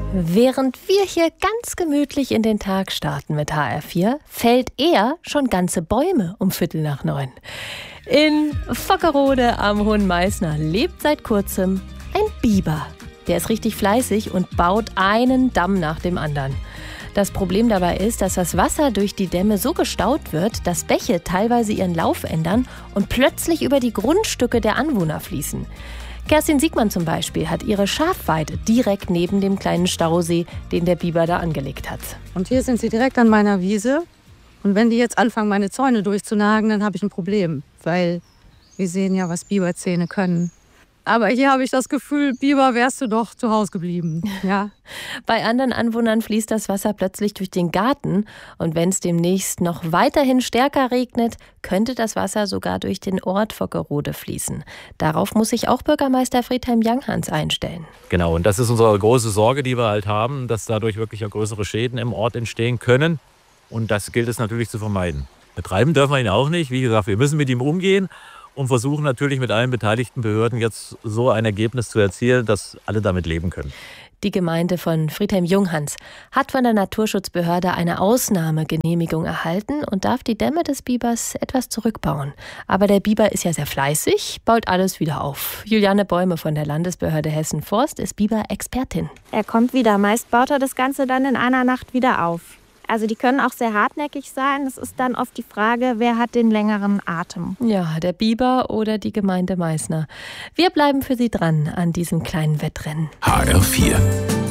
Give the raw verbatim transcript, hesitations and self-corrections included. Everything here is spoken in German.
Während wir hier ganz gemütlich in den Tag starten mit H R vier, fällt er schon ganze Bäume um Viertel nach neun. In Vockerode am Hohen Meißner lebt seit kurzem ein Biber. Der ist richtig fleißig und baut einen Damm nach dem anderen. Das Problem dabei ist, dass das Wasser durch die Dämme so gestaut wird, dass Bäche teilweise ihren Lauf ändern und plötzlich über die Grundstücke der Anwohner fließen. Kerstin Siegmann zum Beispiel hat ihre Schafweide direkt neben dem kleinen Stausee, den der Biber da angelegt hat. Und hier sind sie direkt an meiner Wiese. Und wenn die jetzt anfangen, meine Zäune durchzunagen, dann habe ich ein Problem. Weil wir sehen ja, was Biberzähne können. Aber hier habe ich das Gefühl, Biber, wärst du doch zu Hause geblieben. Ja. Bei anderen Anwohnern fließt das Wasser plötzlich durch den Garten. Und wenn es demnächst noch weiterhin stärker regnet, könnte das Wasser sogar durch den Ort Vockerode fließen. Darauf muss sich auch Bürgermeister Friedhelm Janghans einstellen. Genau, und das ist unsere große Sorge, die wir halt haben, dass dadurch wirklich ja größere Schäden im Ort entstehen können. Und das gilt es natürlich zu vermeiden. Betreiben dürfen wir ihn auch nicht. Wie gesagt, wir müssen mit ihm umgehen. Und versuchen natürlich mit allen beteiligten Behörden jetzt so ein Ergebnis zu erzielen, dass alle damit leben können. Die Gemeinde von Friedhelm Janghans hat von der Naturschutzbehörde eine Ausnahmegenehmigung erhalten und darf die Dämme des Bibers etwas zurückbauen. Aber der Biber ist ja sehr fleißig, baut alles wieder auf. Juliane Bäume von der Landesbehörde Hessen Forst ist Biber-Expertin. Er kommt wieder. Meist baut er das Ganze dann in einer Nacht wieder auf. Also die können auch sehr hartnäckig sein. Es ist dann oft die Frage, wer hat den längeren Atem? Ja, der Biber oder die Gemeinde Meißner. Wir bleiben für Sie dran an diesem kleinen Wettrennen. H R vier